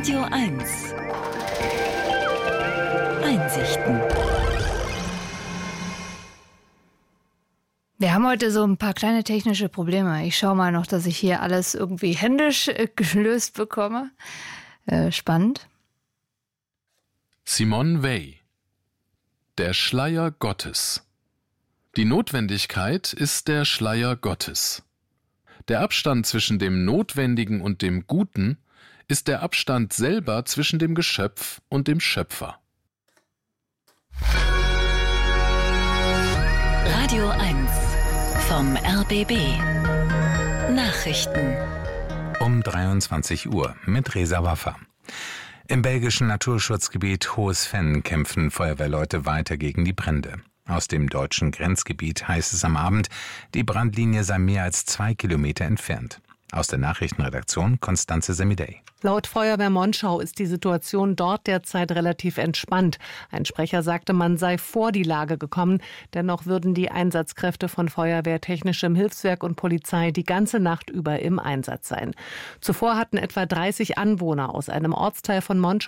Radio 1. Einsichten. Wir haben heute so ein paar kleine technische Probleme. Ich schaue mal noch, dass ich hier alles irgendwie händisch gelöst bekomme. Spannend. Simone Weil. Der Schleier Gottes. Die Notwendigkeit ist der Schleier Gottes. Der Abstand zwischen dem Notwendigen und dem Guten ist der Abstand selber zwischen dem Geschöpf und dem Schöpfer. Radio 1 vom RBB. Nachrichten. Um 23 Uhr mit Reza Waffa. Im belgischen Naturschutzgebiet Hohes Venn kämpfen Feuerwehrleute weiter gegen die Brände. Aus dem deutschen Grenzgebiet heißt es am Abend, die Brandlinie sei mehr als 2 Kilometer entfernt. Aus der Nachrichtenredaktion Constanze Semidey. Laut Feuerwehr Monschau ist die Situation dort derzeit relativ entspannt. Ein Sprecher sagte, man sei vor die Lage gekommen. Dennoch würden die Einsatzkräfte von Feuerwehr, Technischem Hilfswerk und Polizei die ganze Nacht über im Einsatz sein. Zuvor hatten etwa 30 Anwohner aus einem Ortsteil von Monschau